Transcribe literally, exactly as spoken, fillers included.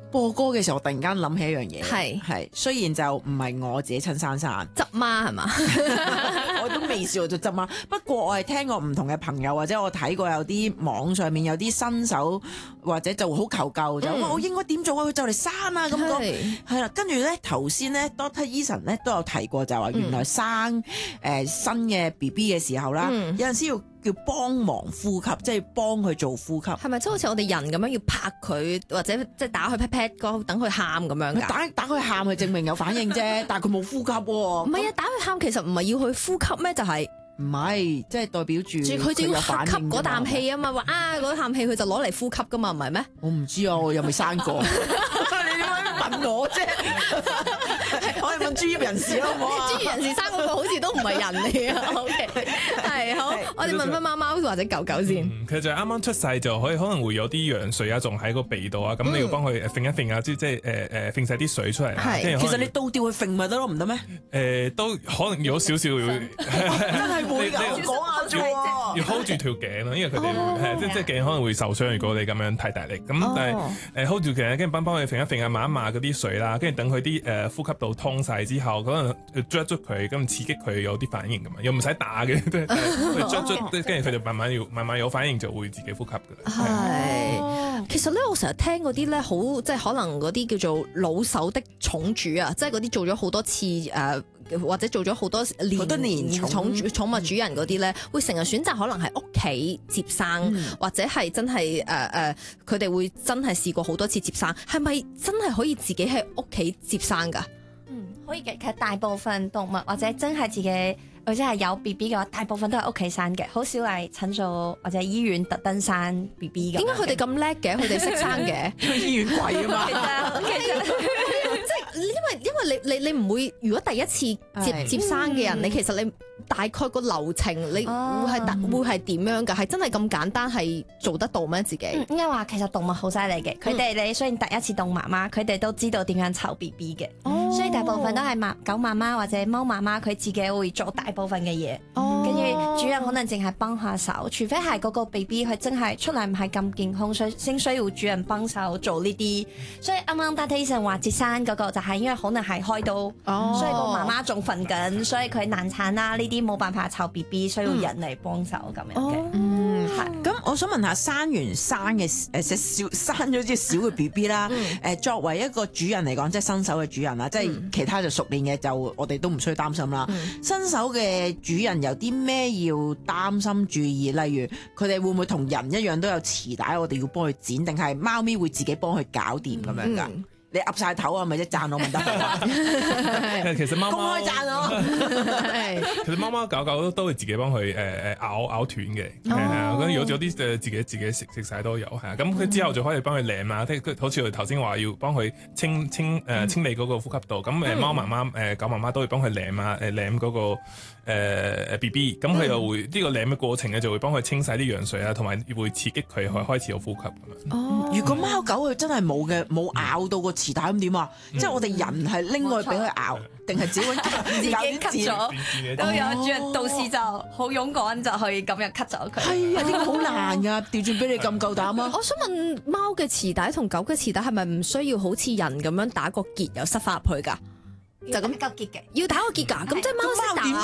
播歌嘅時候，我突然間諗起一樣嘢， 係係雖然就唔係我自己親生生， 執媽係嘛？ 我都未試過做執媽，不過我係聽過唔同嘅朋友或者我睇過有啲網上面有啲新手或者就好求救，就話、 嗯、 我應該點做啊？佢就嚟生啊咁講， 係係啦。跟住咧頭先咧 Doctor Eason 咧都有提過，就係話原來生誒、呃、新嘅 B B 嘅時候啦， 嗯有陣時要叫幫忙呼吸，即係幫佢做呼吸。 係咪即係好似我哋人咁樣要拍佢，或者即係打佢 pat pat 嗰等佢喊咁樣㗎？ 打打佢喊係證明有反應啫，但係佢冇呼吸喎。 唔係啊，打佢喊其實唔係要佢呼吸咩？就係、是。 唔係，即係代表住佢就要吸嗰啖氣。 氣啊嘛，話啊嗰啖氣佢就攞嚟呼吸噶嘛，唔係咩？ 我唔知啊，我又未生過。你點解問我啫？我係問專業人士好唔好啊？ 專業人士生嗰個好似都唔係人嚟啊。O K， 係好，我哋問翻貓貓或者狗狗先。 嗯、其實就係啱啱出世就可以可能會有啲羊水啊，仲喺個鼻度啊，咁、嗯、你要幫佢揈一揈啊，即即係誒誒揈晒啲水出嚟。 係， 其實你倒吊去揈咪得咯，唔得咩？ 誒、呃，都可能有少少要。 真係會㗎，我講下啫喎。 要 hold 住條頸咯，因為佢哋係即即頸可能會受傷，如果你咁樣太大力。咁、哦、但係誒 hold 住頸，跟住幫幫佢揈一揈啊，抹一抹嗰啲水啦，跟住等佢啲誒呼吸道通晒之後，可能捽一捽佢，咁刺激佢有啲反應咁嘛，又唔使打嘅，捽捽，跟住佢就慢慢要慢慢有反應，就會自己呼吸㗎。 係，其實咧我成日聽嗰啲咧好即係可能嗰啲叫做老手的寵主啊，即係嗰啲做咗好多次誒。呃或者做咗好多年好多年寵寵寵物主人嗰啲咧，會成日選擇可能喺屋企接生，嗯、或者係真係誒誒，佢、呃、哋會真係試過好多次接生，係咪真係可以自己喺屋企接生㗎？ 嗯，可以嘅。其實大部分動物或者真係自己或者係有 B B 嘅話，大部分都係屋企生嘅，好少嚟診所或者醫院特登生 B B 嘅。點解佢哋咁叻嘅？佢哋識生嘅？ 因為醫院貴啊嘛。其實其實即係因為因為你你你唔會，如果第一次接接生嘅人，你其實你大概個流程你會係特會係點樣㗎？係真係咁簡單係做得到咩？自己應該話其實動物好犀利嘅，佢哋你雖然第一次當媽媽，佢哋都知道點樣湊 B B 嘅，所以大部分都係媽狗媽媽或者貓媽媽，佢自己會做大部分嘅嘢，跟住主人可能淨係幫下手，除非係嗰個 B B 佢真係出嚟唔係咁健康，所以先需要主人幫手做呢啲。所以啱啱 Doctor Eason 話接生嗰個就係因為可能係開刀，所以個媽媽仲瞓緊，所以佢難產啦，呢啲冇辦法湊 B B， 需要人嚟幫手咁樣嘅。 嗯，係。咁我想問下，生完生嘅誒小生咗啲小嘅 B B 啦，誒作為一個主人嚟講，即係新手嘅主人啦，即係其他就熟練嘅就我哋都唔需要擔心啦。新手嘅主人有啲咩要擔心注意？例如佢哋會唔會同人一樣都有臍帶，我哋要幫佢剪，定係貓咪會自己幫佢搞掂咁樣㗎？嗯你岌晒頭啊，咪即讚我問得好其實貓貓公開讚我。 其實貓貓狗狗都會自己幫佢誒誒咬咬斷嘅，係啊。咁有有啲誒自己自己食食曬都有，係啊。咁佢之後就可以幫佢舐啊，即係好似我頭先話要幫佢清清誒清理嗰個呼吸道。咁誒貓媽媽誒狗媽媽都會幫佢舐啊誒舐嗰個誒 B B。咁佢又會呢個舐嘅過程咧，就會幫佢清晒啲羊水啊，同埋會刺激佢開始有呼吸咁樣。 哦，如果貓狗佢真係冇嘅，冇咬到個臍帶咁點啊？即係我哋人係拎過去俾佢咬，定係自己自己 cut 咗？都有主人到時就好勇敢就去咁樣 cut 咗佢。 係啊，呢個好難㗎，調轉俾你咁夠膽啊！ 我想問貓嘅臍帶同狗嘅臍帶係咪唔需要好似人咁樣打個結又塞翻入去㗎？就咁打個結嘅， 要打個結㗎？咁即係貓識打。